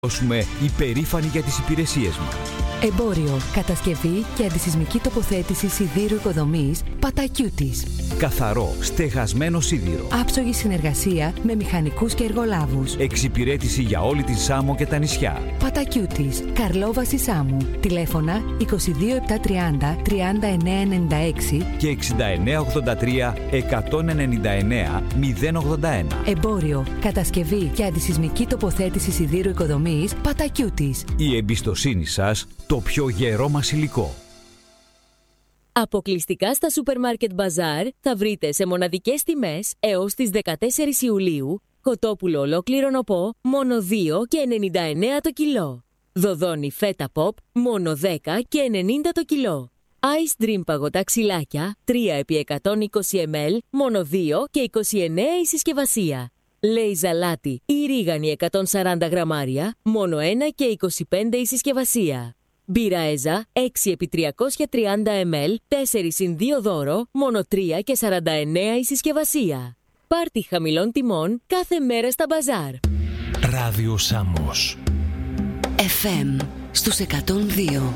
Δώσουμε υπερήφανοι για τις υπηρεσίες μας. Εμπόριο, κατασκευή και αντισυσμική τοποθέτηση σιδήρου οικοδομής Πατακιούτης. Καθαρό, στεγασμένο σίδηρο. Άψογη συνεργασία με μηχανικούς και εργολάβους. Εξυπηρέτηση για όλη τη Σάμο και τα νησιά. Πατακιούτης, Καρλόβαση Σάμου. Τηλέφωνα 22730 3996 και 6983 199 081. Εμπόριο, κατασκευή και αντισυσμική τοποθέτηση σιδήρου οικοδομής Πατακιούτης. Η εμπιστοσύνη σας, το πιο γερό μας υλικό. Αποκλειστικά στα Supermarket Bazaar θα βρείτε σε μοναδικές τιμές έως τις 14 Ιουλίου κοτόπουλο ολόκληρο νοπό μόνο 2,99 το κιλό. Δοδόνι φέτα pop μόνο 10,90 το κιλό. Ice Dream παγωτά ξυλάκια 3x120 ml μόνο 2,29 η συσκευασία. Λέι ζαλάτι ή ρίγανη 140 γραμμάρια μόνο 1,25 η συσκευασία. Μπύρα Έζα 6x330 ml 4x2 δώρο μόνο 3,49 η συσκευασία. Πάρτι χαμηλών τιμών κάθε μέρα στα μπαζάρ. Ράδιο Σάμος FM στους 102.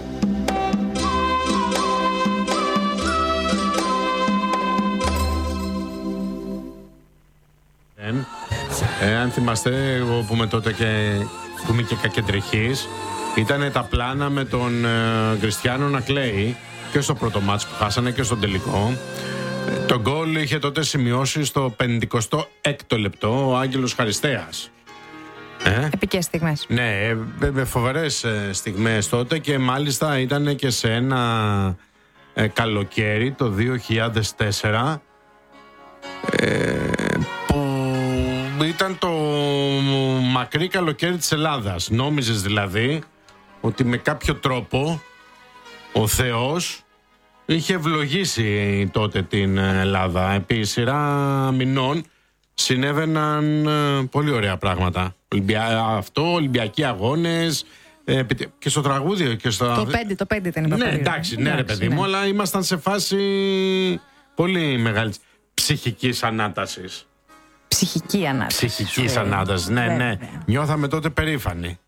Αν θυμάστε, εγώ που είμαι τότε που είμαι και κακεντρεχής, ήταν τα πλάνα με τον Κριστιάνο να κλαίει και στο πρώτο μάτς που χάσανε και στο τελικό. Το γκολ είχε τότε σημειώσει στο 56ο λεπτό ο Άγγελος Χαριστέας. Επικές στιγμές. Ναι, φοβερές στιγμές τότε, και μάλιστα ήταν και σε ένα καλοκαίρι το 2004 που ήταν το μακρύ καλοκαίρι της Ελλάδας. Νόμιζες δηλαδή ότι με κάποιο τρόπο ο Θεός είχε ευλογήσει τότε την Ελλάδα. Επί σειρά μηνών συνέβαιναν πολύ ωραία πράγματα. Ολυμπιακοί αγώνες, και στο τραγούδι και στο... Το 5 ήταν η Ναι, εντάξει, ναι, ρε παιδί μου, αλλά ήμασταν σε φάση πολύ μεγάλη ψυχικής ανάτασης. Ψυχική ανάταση. Ψυχικής ανάτασης, ναι. Νιώθαμε τότε περήφανοι.